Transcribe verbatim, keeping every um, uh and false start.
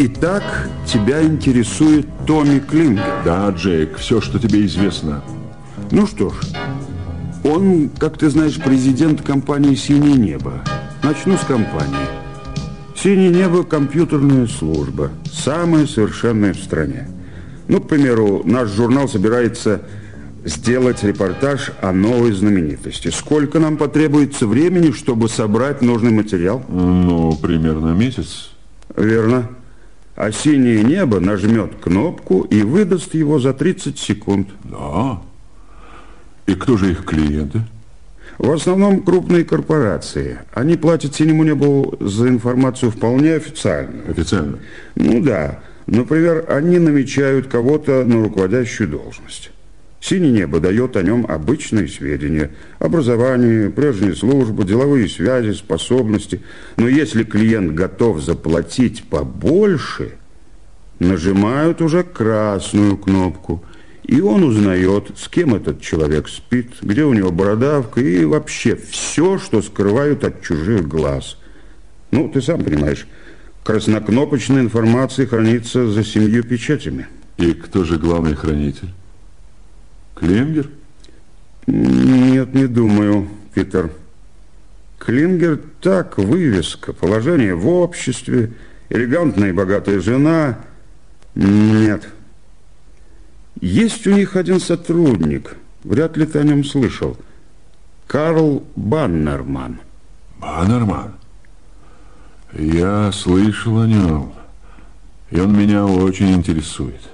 Итак, тебя интересует Томми Клингер? Да, Джейк, все, что тебе известно. Ну что ж, он, как ты знаешь, президент компании «Синее небо». Начну с компании. «Синее небо» – компьютерная служба, самая совершенная в стране. Ну, к примеру, наш журнал собирается сделать репортаж о новой знаменитости. Сколько нам потребуется времени, чтобы собрать нужный материал? Ну, примерно месяц. Верно. А «Синее небо» нажмет кнопку и выдаст его за тридцать секунд. Да. И кто же их клиенты? В основном крупные корпорации. Они платят «Синему небу» за информацию вполне официально. Официально? Ну да. Например, они намечают кого-то на руководящую должность. «Синее небо» дает о нем обычные сведения. Образование, прежняя служба, деловые связи, способности. Но если клиент готов заплатить побольше, нажимают уже красную кнопку. И он узнает, с кем этот человек спит, где у него бородавка и вообще все, что скрывают от чужих глаз. Ну, ты сам понимаешь, краснокнопочная информация хранится за семью печатями. И кто же главный хранитель? Клингер? Нет, не думаю, Питер. Клингер так, вывеска, положение в обществе, элегантная и богатая жена. Нет. Есть у них один сотрудник, вряд ли ты о нем слышал. Карл Баннерман. Баннерман? Я слышал о нем, и он меня очень интересует.